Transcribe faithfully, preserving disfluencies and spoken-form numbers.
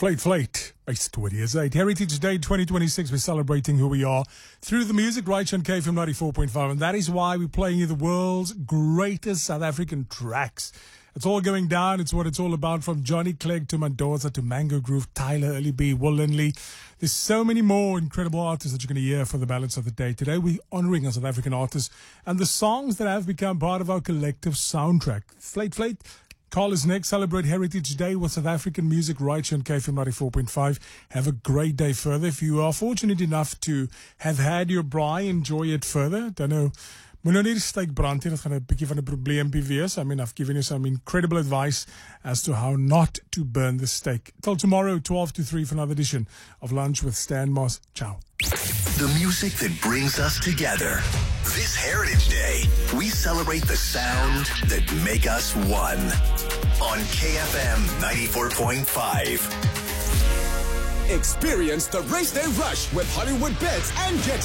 Flight Flight, based twenty years eight. Heritage Day twenty twenty-six, we're celebrating who we are through the music, right on K F M ninety-four point five. And that is why we're playing you the world's greatest South African tracks. It's all going down. It's what it's all about, from Johnny Clegg to Mendoza to Mango Groove, Tyler, Early B, Will Lindley. There's so many more incredible artists that you're going to hear for the balance of the day. Today, we're honoring our South African artists and the songs that have become part of our collective soundtrack. Flight Flight, Carl is next. Celebrate Heritage Day with South African music right here on K F M ninety-four point five. Have a great day further. If you are fortunate enough to have had your braai, enjoy it further. Don't know. Moet nou nie die steak brand nie, dat gaan 'n bietjie van 'n probleempie wees. I mean, I've given you some incredible advice as to how not to burn the steak. Till tomorrow, twelve to three, for another edition of Lunch with Stan Moss. Ciao. The music that brings us together. This Heritage Day, we celebrate the sound that make us one. On K F M ninety-four point five. Experience the race day rush with Hollywood Bets and Get